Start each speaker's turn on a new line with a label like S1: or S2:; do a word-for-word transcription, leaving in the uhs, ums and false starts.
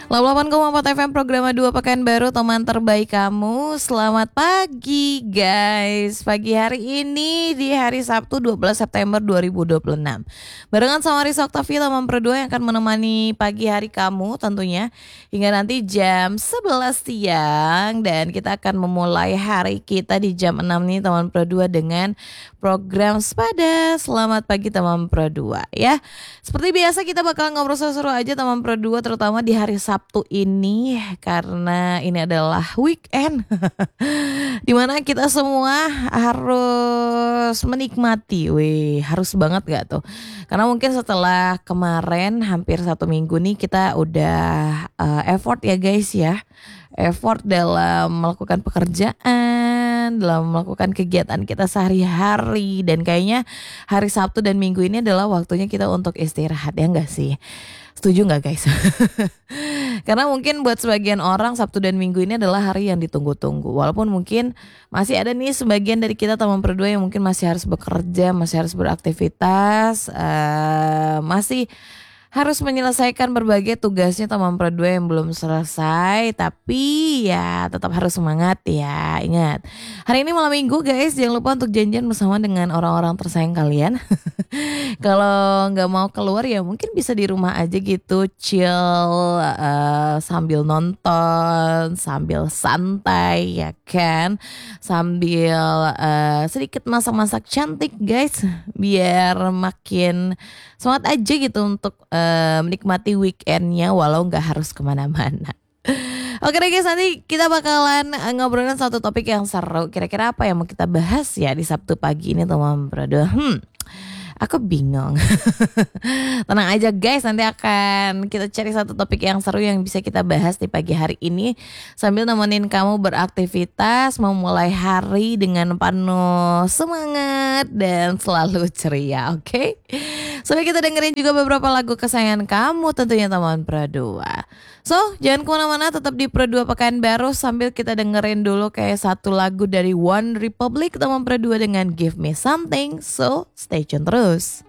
S1: delapan puluh delapan koma empat F M program dua Pekanbaru, teman terbaik kamu. Selamat pagi guys. Pagi hari ini di hari Sabtu dua belas September dua ribu dua puluh enam. Barengan sama Risa Octavia teman berdua yang akan menemani pagi hari kamu tentunya hingga nanti jam sebelas siang. Dan kita akan memulai hari kita di jam enam nih teman berdua dengan program Sepada. Selamat pagi teman berdua ya. Seperti biasa kita bakal ngobrol seru-seru aja teman berdua, terutama di hari Sabtu ini karena ini adalah weekend dimana kita semua harus menikmati. Wih, harus banget gak tuh? Karena mungkin setelah kemarin hampir satu minggu nih kita udah uh, effort ya guys ya. Effort dalam melakukan pekerjaan, dalam melakukan kegiatan kita sehari-hari. Dan kayaknya hari Sabtu dan Minggu ini adalah waktunya kita untuk istirahat, ya gak sih? Setuju gak guys? Karena mungkin buat sebagian orang Sabtu dan Minggu ini adalah hari yang ditunggu-tunggu. Walaupun mungkin masih ada nih sebagian dari kita teman berdua yang mungkin masih harus bekerja, masih harus beraktivitas, uh, masih harus menyelesaikan berbagai tugasnya teman berdua yang belum selesai. Tapi ya tetap harus semangat ya. Ingat, hari ini malam minggu guys, jangan lupa untuk janjian bersama dengan orang-orang tersayang kalian. Kalau gak mau keluar ya mungkin bisa di rumah aja gitu, chill uh, sambil nonton, sambil santai ya kan, sambil uh, sedikit masak-masak cantik guys, biar makin semangat aja gitu untuk uh, menikmati weekendnya walau gak harus kemana-mana. Oke deh guys, nanti kita bakalan ngobrolin satu topik yang seru. Kira-kira apa yang mau kita bahas ya di Sabtu pagi ini teman berdua? Hmm, aku bingung. Tenang aja guys, nanti akan kita cari satu topik yang seru yang bisa kita bahas di pagi hari ini sambil nemenin kamu beraktivitas memulai hari dengan penuh semangat dan selalu ceria, oke? Okay? Sampai kita dengerin juga beberapa lagu kesayangan kamu tentunya teman berdua. So, jangan kemana-mana, tetap di Pro dua Pekanbaru sambil kita dengerin dulu kayak satu lagu dari One Republic teman berdua dengan Give Me Something. So, stay tune terus.